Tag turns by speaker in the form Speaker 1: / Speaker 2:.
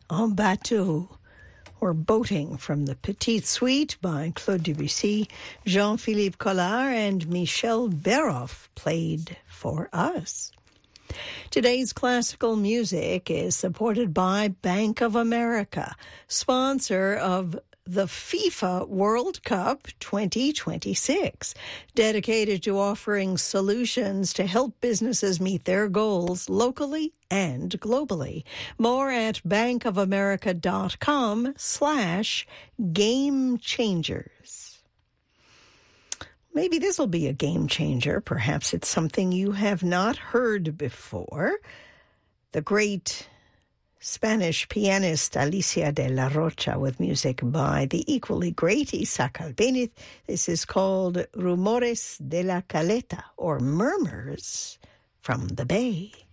Speaker 1: En bateau, or Boating from the Petite Suite by Claude Debussy. Jean-Philippe Collard and Michel Beroff played for us. Today's classical music is supported by Bank of America, sponsor of the FIFA World Cup 2026, dedicated to offering solutions to help businesses meet their goals locally and globally. More at bankofamerica.com/game-changers. Maybe this will be a game changer. Perhaps it's something you have not heard before. The great Spanish pianist Alicia de la Rocha with music by the equally great Isaac Albéniz. This is called Rumores de la Caleta, or Murmurs from the Bay.